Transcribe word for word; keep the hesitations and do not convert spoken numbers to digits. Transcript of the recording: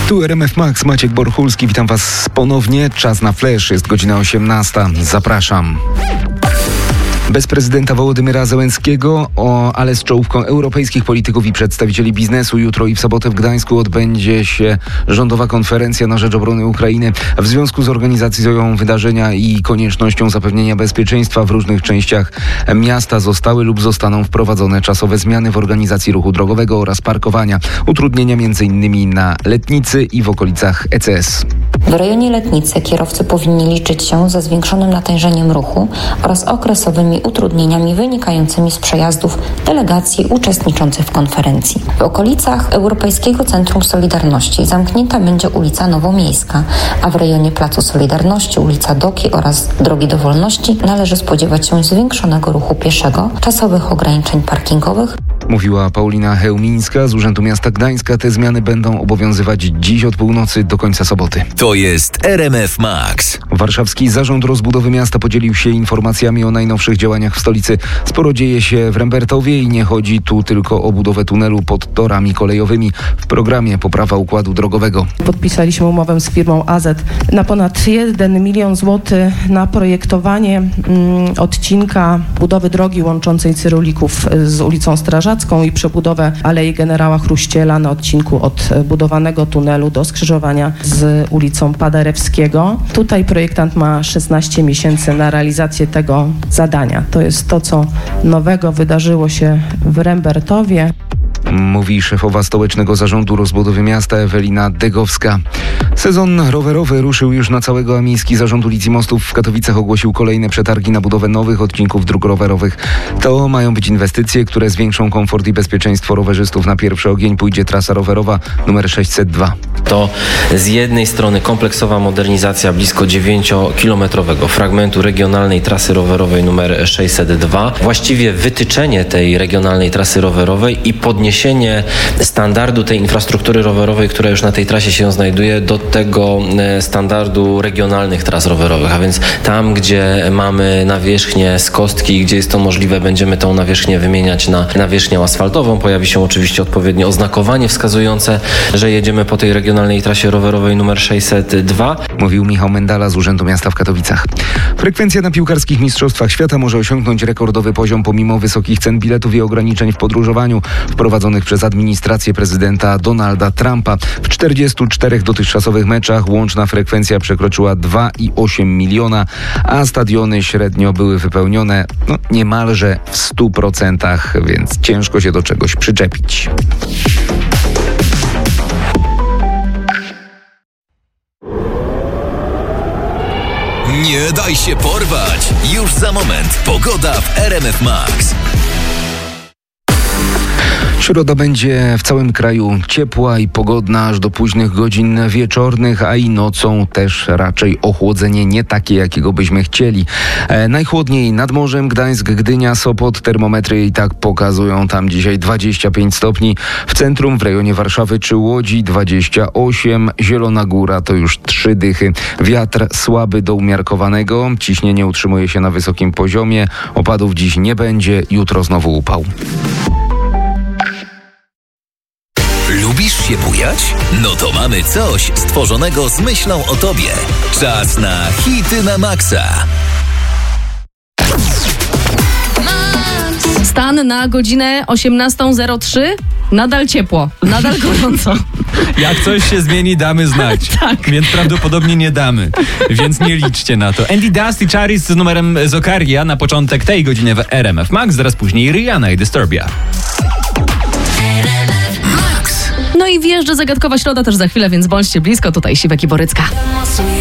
Tu R M F Max, Maciek Borchulski, witam Was ponownie. Czas na Flash, jest godzina osiemnasta. Zapraszam. Bez prezydenta Wołodymyra Zełenskiego, o, ale z czołówką europejskich polityków i przedstawicieli biznesu, jutro i w sobotę w Gdańsku odbędzie się rządowa konferencja na rzecz obrony Ukrainy. W związku z organizacją wydarzenia i koniecznością zapewnienia bezpieczeństwa w różnych częściach miasta zostały lub zostaną wprowadzone czasowe zmiany w organizacji ruchu drogowego oraz parkowania. Utrudnienia między innymi na Letnicy i w okolicach E C S. W rejonie Letnicy kierowcy powinni liczyć się ze zwiększonym natężeniem ruchu oraz okresowymi utrudnieniami wynikającymi z przejazdów delegacji uczestniczących w konferencji. W okolicach Europejskiego Centrum Solidarności zamknięta będzie ulica Nowomiejska, a w rejonie Placu Solidarności, ulica Doki oraz Drogi do Wolności należy spodziewać się zwiększonego ruchu pieszego, czasowych ograniczeń parkingowych. Mówiła Paulina Chełmińska z Urzędu Miasta Gdańska. Te zmiany będą obowiązywać dziś od północy do końca soboty. To jest R M F Max. Warszawski Zarząd Rozbudowy Miasta podzielił się informacjami o najnowszych działaniach w stolicy. Sporo dzieje się w Rembertowie i nie chodzi tu tylko o budowę tunelu pod torami kolejowymi. W programie poprawa układu drogowego. Podpisaliśmy umowę z firmą A Z na ponad jeden milion złotych na projektowanie mm, odcinka budowy drogi łączącej Cyrulików z ulicą Strażacką i przebudowę Alei Generała Chruściela na odcinku od budowanego tunelu do skrzyżowania z ulicą Paderewskiego. Tutaj projektant ma szesnaście miesięcy na realizację tego zadania. To jest to, co nowego wydarzyło się w Rembertowie. Mówi szefowa Stołecznego Zarządu Rozbudowy Miasta Ewelina Degowska. Sezon rowerowy ruszył już na całego, a Miejski Zarząd Ulic i Mostów w Katowicach ogłosił kolejne przetargi na budowę nowych odcinków dróg rowerowych. To mają być inwestycje, które zwiększą komfort i bezpieczeństwo rowerzystów. Na pierwszy ogień pójdzie trasa rowerowa numer sześćset dwa. To z jednej strony kompleksowa modernizacja blisko dziewięciokilometrowego fragmentu regionalnej trasy rowerowej numer sześćset dwa. Właściwie wytyczenie tej regionalnej trasy rowerowej i podniesienie standardu tej infrastruktury rowerowej, która już na tej trasie się znajduje, do tego standardu regionalnych tras rowerowych. A więc tam, gdzie mamy nawierzchnię z kostki, gdzie jest to możliwe, będziemy tą nawierzchnię wymieniać na nawierzchnię asfaltową. Pojawi się oczywiście odpowiednie oznakowanie wskazujące, że jedziemy po tej regionalnej trasie rowerowej numer sześćset dwa. Mówił Michał Mendala z Urzędu Miasta w Katowicach. Frekwencja na piłkarskich mistrzostwach świata może osiągnąć rekordowy poziom pomimo wysokich cen biletów i ograniczeń w podróżowaniu wprowadzonych przez administrację prezydenta Donalda Trumpa. W czterdziestu czterech dotychczasowych meczach łączna frekwencja przekroczyła dwa i osiem miliona, a stadiony średnio były wypełnione no, niemalże w stu procentach, więc ciężko się do czegoś przyczepić. Nie daj się porwać! Już za moment pogoda w R M F Max. Środa będzie w całym kraju ciepła i pogodna aż do późnych godzin wieczornych, a i nocą też raczej ochłodzenie nie takie, jakiego byśmy chcieli. E, najchłodniej nad morzem Gdańsk, Gdynia, Sopot. Termometry i tak pokazują tam dzisiaj dwadzieścia pięć stopni. W centrum, w rejonie Warszawy czy Łodzi dwadzieścia osiem. Zielona Góra to już trzy dychy. Wiatr słaby do umiarkowanego. Ciśnienie utrzymuje się na wysokim poziomie. Opadów dziś nie będzie. Jutro znowu upał. Lubisz się bujać? No to mamy coś stworzonego z myślą o tobie. Czas na hity na maksa. Stan na godzinę osiemnastą zero trzy. Nadal ciepło, nadal gorąco. Jak coś się zmieni, damy znać. Tak. Więc prawdopodobnie nie damy. Więc nie liczcie na to. Andy Dusty Charis z numerem Zokaria na początek tej godziny w R M F Max. Zaraz później Rihanna i Disturbia. No i wjeżdża zagadkowa środa też za chwilę, więc bądźcie blisko. Tutaj Siwek i Borycka.